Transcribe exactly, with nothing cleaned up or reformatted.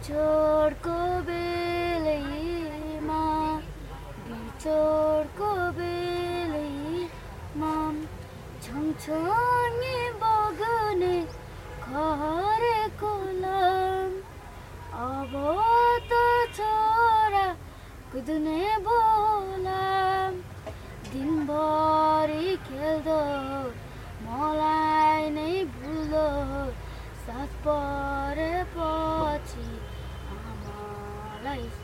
बिछोडको बेलैमा बिछोडको बेलैमा छङछङे बग्ने खरेको लाम अब त छोरा कुद्ने बोलाम दिनभरि खेल्दो मलाई नै भुल्दो सास परेपछि आमालाई